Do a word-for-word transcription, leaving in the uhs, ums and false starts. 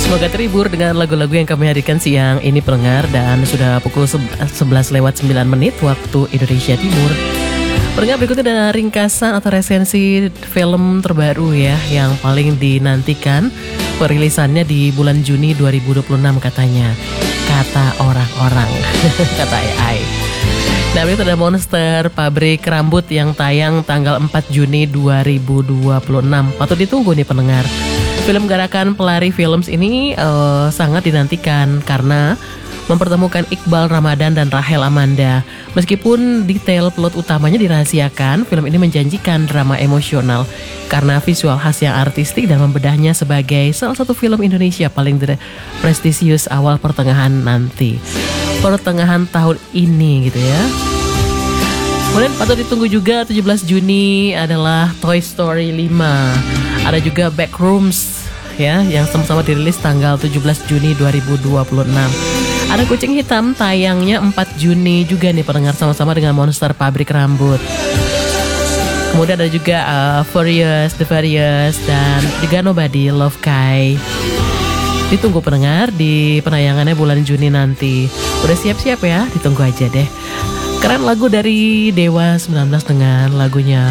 Semoga terhibur dengan lagu-lagu yang kami hadirkan siang ini pendengar. Dan sudah pukul sebelas lewat sembilan menit waktu Indonesia Timur. Pendengar, berikutnya ada ringkasan atau resensi film terbaru ya, yang paling dinantikan perilisannya di bulan Juni dua ribu dua puluh enam katanya. Kata orang-orang, kata A I. Nah, berikut ada Monster Pabrik Rambut yang tayang tanggal empat Juni dua ribu dua puluh enam. Patut ditunggu nih pendengar. Film garakan Pelari Films ini uh, sangat dinantikan karena mempertemukan Iqbal Ramadan dan Rahel Amanda. Meskipun detail plot utamanya dirahasiakan, film ini menjanjikan drama emosional karena visual khas yang artistik dan membedahnya sebagai salah satu film Indonesia paling prestisius awal pertengahan nanti. Pertengahan tahun ini gitu ya. Kemudian patut ditunggu juga tujuh belas Juni adalah Toy Story lima. Ada juga Backrooms ya, yang sama-sama dirilis tanggal tujuh belas Juni dua ribu dua puluh enam. Ada Kucing Hitam tayangnya empat Juni juga nih pendengar, sama-sama dengan Monster Pabrik Rambut. Kemudian ada juga uh, Furious, The Furious, dan juga Nobody Love Kai. Ditunggu pendengar di penayangannya bulan Juni nanti. Udah siap-siap ya, ditunggu aja deh. Keren lagu dari Dewa sembilan belas dengan lagunya